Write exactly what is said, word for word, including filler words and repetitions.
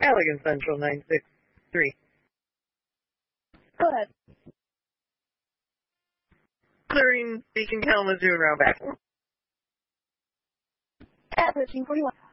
Allegan Central nine six three. Go ahead. Clearing Beacon Kalamazoo round back. At thirteen forty-one.